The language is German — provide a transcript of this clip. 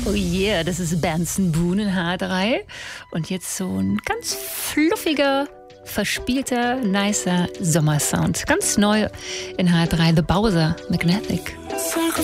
Oh yeah, das ist Benson Boone in H3. Und jetzt so ein ganz fluffiger, verspielter, nicer Sommersound. Ganz neu in H3, The Bowser, Magnetic.